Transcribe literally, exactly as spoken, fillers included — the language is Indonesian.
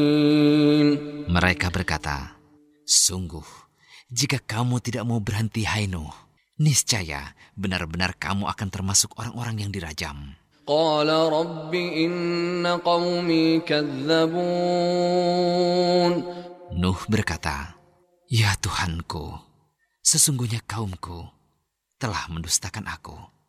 Mereka berkata, sungguh, jika kamu tidak mau berhenti, hai Nuh, niscaya benar-benar kamu akan termasuk orang-orang yang dirajam. Qala rabbi inna qawmi kadzabun. Nuh berkata, ya Tuhanku, sesungguhnya kaumku telah mendustakan aku.